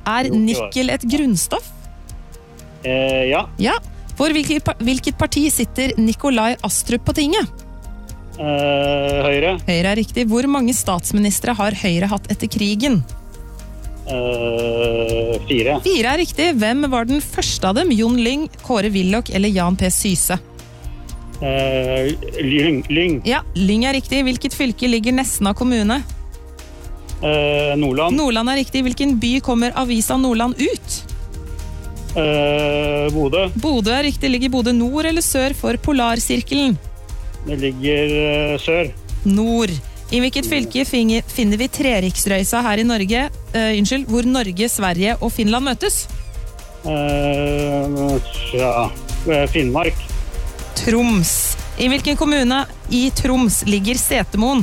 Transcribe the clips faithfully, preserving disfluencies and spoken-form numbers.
Er nikkel et grunnstoff? Eh, ja. Ja. For hvilket, hvilket parti sitter Nikolai Astrup på tinget? Eh, Høyre. Høyre er riktig. Hvor mange statsministre har Høyre hatt etter krigen? Eh, fire. Fire er riktig. Hvem var den første av dem? Jon Lyng, Kåre Willoch eller Jan P. Syse? Eh, Lyng. Lyng. Ja, Lyng er riktig. Hvilket fylke ligger Nesna kommune? Eh, Nordland. Nordland er riktig. Hvilken by kommer Avisa Nordland ut? Eh, Bodø. Bodø er riktig. Ligger Bodø nord eller sør for Polarsirkelen? Det ligger eh, sør. Nord. I hvilket fylke finner vi Treriksrøysa her i Norge? Uh, unnskyld, hvor Norge, Sverige og Finland møtes? Eh, ja, Finnmark. Troms. I hvilken kommune i Troms ligger Setermoen?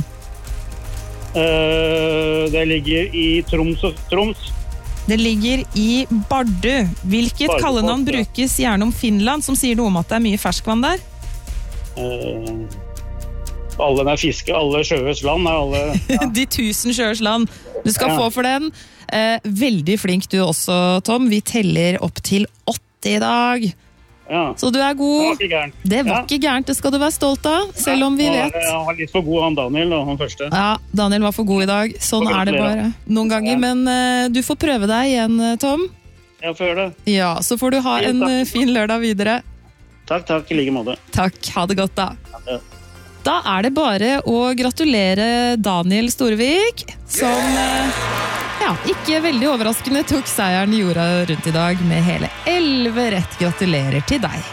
Eh, det ligger i Troms og Troms. Det ligger i Bardu. Hvilket Bardu, kallenavn ja. brukes gjerne om Finland, som sier noe om at det er mye ferskvann der? Eh, alle med fiske, alle sjøers land er alle... Ja. De tusen sjøers land. Du skal Ja. få for den. Eh, veldig flink du også, Tom. Vi teller opp til åtti i dag. Ja. Så du er Det var god. ikke gærent. Det var Ja. ikke gærent, det skal du være stolt av, selv om vi Han var- vet. Han var litt for god, han Daniel, da, han første. Ja, Daniel var for god i dag. Sånn Og er det bare gratulerer. noen ganger. Ja. Men eh, du får prøve deg igjen, eh, Tom. Jeg får gjøre det. Ja, så får du ha Jo, en takk. eh, fin lørdag videre. Takk, takk, i like måte. Takk, ha det godt da. Ja. Da er det bare å gratulere Daniel Storvik, som eh, ja, ikke veldig overraskende tok seieren i jorda rundt i dag med hele elleve rett. Gratulerer til deg.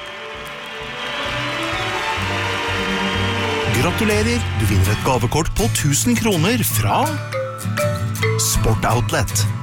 Gratulerer, du vinner et gavekort på tusen kroner fra Sport Outlet.